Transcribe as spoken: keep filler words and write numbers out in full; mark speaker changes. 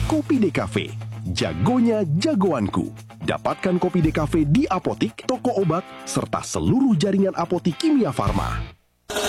Speaker 1: Kopi Decafe, jagonya jagoanku. Dapatkan Kopi Decafe di apotik, toko obat, serta seluruh jaringan apotik Kimia Farma.